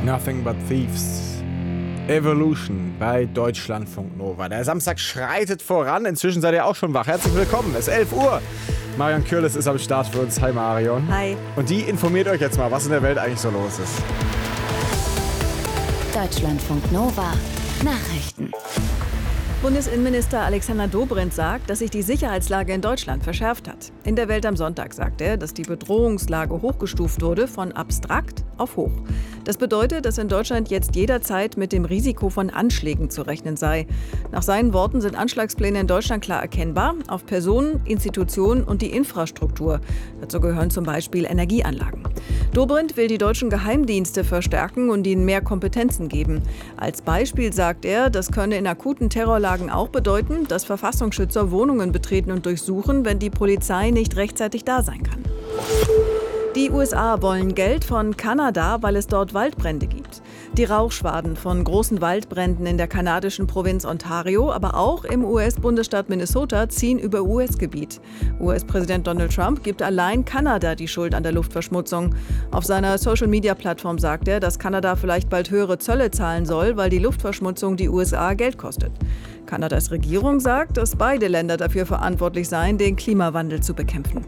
Nothing but Thieves. Evolution bei Deutschlandfunk Nova. Der Samstag schreitet voran. Inzwischen seid ihr auch schon wach. Herzlich willkommen. Es ist 11 Uhr. Marion Kürles ist am Start für uns. Hi Marion. Hi. Und die informiert euch jetzt mal, was in der Welt eigentlich so los ist. Deutschlandfunk Nova. Nachrichten. Bundesinnenminister Alexander Dobrindt sagt, dass sich die Sicherheitslage in Deutschland verschärft hat. In der Welt am Sonntag sagt er, dass die Bedrohungslage hochgestuft wurde von abstrakt auf hoch. Das bedeutet, dass in Deutschland jetzt jederzeit mit dem Risiko von Anschlägen zu rechnen sei. Nach seinen Worten sind Anschlagspläne in Deutschland klar erkennbar auf Personen, Institutionen und die Infrastruktur. Dazu gehören zum Beispiel Energieanlagen. Dobrindt will die deutschen Geheimdienste verstärken und ihnen mehr Kompetenzen geben. Als Beispiel sagt er, das könne in akuten Terrorlagen auch bedeuten, dass Verfassungsschützer Wohnungen betreten und durchsuchen, wenn die Polizei nicht rechtzeitig da sein kann. Die USA wollen Geld von Kanada, weil es dort Waldbrände gibt. Die Rauchschwaden von großen Waldbränden in der kanadischen Provinz Ontario, aber auch im US-Bundesstaat Minnesota ziehen über US-Gebiet. US-Präsident Donald Trump gibt allein Kanada die Schuld an der Luftverschmutzung. Auf seiner Social-Media-Plattform sagt er, dass Kanada vielleicht bald höhere Zölle zahlen soll, weil die Luftverschmutzung die USA Geld kostet. Kanadas Regierung sagt, dass beide Länder dafür verantwortlich seien, den Klimawandel zu bekämpfen.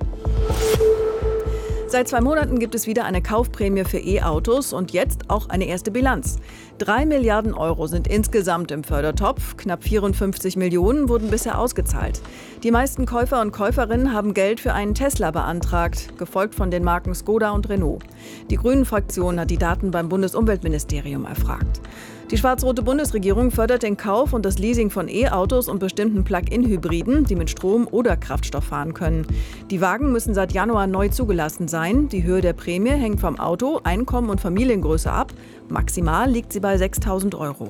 Seit 2 Monaten gibt es wieder eine Kaufprämie für E-Autos und jetzt auch eine erste Bilanz. 3 Milliarden Euro sind insgesamt im Fördertopf, knapp 54 Millionen wurden bisher ausgezahlt. Die meisten Käufer und Käuferinnen haben Geld für einen Tesla beantragt, gefolgt von den Marken Skoda und Renault. Die Grünen-Fraktion hat die Daten beim Bundesumweltministerium erfragt. Die schwarz-rote Bundesregierung fördert den Kauf und das Leasing von E-Autos und bestimmten Plug-in-Hybriden, die mit Strom oder Kraftstoff fahren können. Die Wagen müssen seit Januar neu zugelassen sein. Die Höhe der Prämie hängt vom Auto, Einkommen und Familiengröße ab. Maximal liegt sie bei 6.000 €.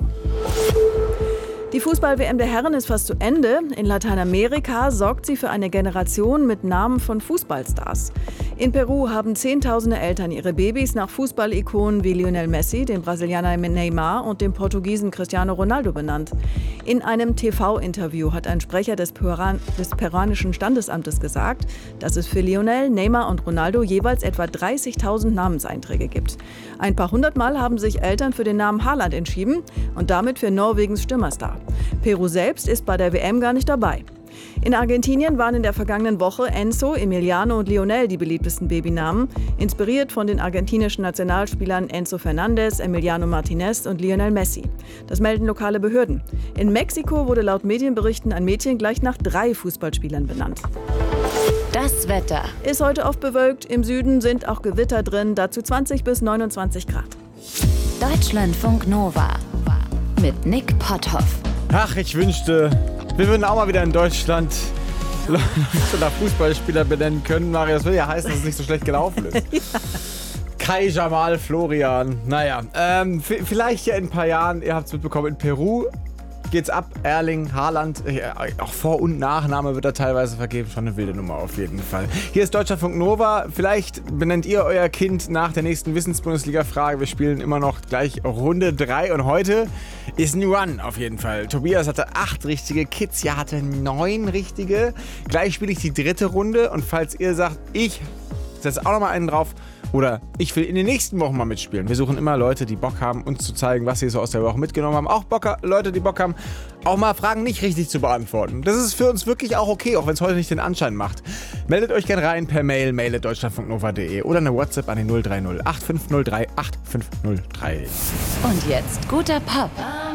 Die Fußball-WM der Herren ist fast zu Ende. In Lateinamerika sorgt sie für eine Generation mit Namen von Fußballstars. In Peru haben Zehntausende Eltern ihre Babys nach Fußballikonen wie Lionel Messi, dem Brasilianer Neymar und dem Portugiesen Cristiano Ronaldo benannt. In einem TV-Interview hat ein Sprecher des peruanischen Standesamtes gesagt, dass es für Lionel, Neymar und Ronaldo jeweils etwa 30.000 Namenseinträge gibt. Ein paar hundertmal haben sich Eltern für den Namen Haaland entschieden und damit für Norwegens Stürmerstar. Peru selbst ist bei der WM gar nicht dabei. In Argentinien waren in der vergangenen Woche Enzo, Emiliano und Lionel die beliebtesten Babynamen, inspiriert von den argentinischen Nationalspielern Enzo Fernandez, Emiliano Martinez und Lionel Messi. Das melden lokale Behörden. In Mexiko wurde laut Medienberichten ein Mädchen gleich nach 3 Fußballspielern benannt. Das Wetter Ist heute oft bewölkt, im Süden sind auch Gewitter drin, dazu 20 bis 29 Grad. Deutschlandfunk Nova mit Nick Potthoff. Ach, ich wünschte, wir würden auch mal wieder in Deutschland Leute nach Fußballspieler benennen können. Mario, das will ja heißen, dass es nicht so schlecht gelaufen ist. Ja. Kai, Jamal, Florian. Naja, vielleicht ja in ein paar Jahren, ihr habt es mitbekommen, in Peru geht's ab. Erling Haaland, auch Vor- und Nachname wird da teilweise vergeben. Schon eine wilde Nummer auf jeden Fall. Hier ist Deutschlandfunk Nova. Vielleicht benennt ihr euer Kind nach der nächsten Wissensbundesliga-Frage. Wir spielen immer noch gleich Runde 3 und heute ist ein Run auf jeden Fall. Tobias hatte 8 richtige, Kitzja hatte 9 richtige. Gleich spiele ich die 3. Runde und falls ihr sagt, ich setze auch noch mal einen drauf, oder ich will in den nächsten Wochen mal mitspielen. Wir suchen immer Leute, die Bock haben, uns zu zeigen, was sie so aus der Woche mitgenommen haben. Auch Leute, die Bock haben, auch mal Fragen nicht richtig zu beantworten. Das ist für uns wirklich auch okay, auch wenn es heute nicht den Anschein macht. Meldet euch gerne rein per Mail @deutschlandfunknova.de oder eine WhatsApp an die 030 8503 8503. Und jetzt guter Pop.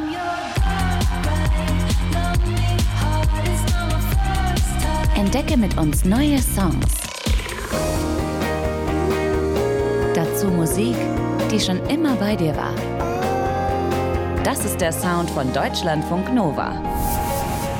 Entdecke mit uns neue Songs. Dazu Musik, die schon immer bei dir war. Das ist der Sound von Deutschlandfunk Nova.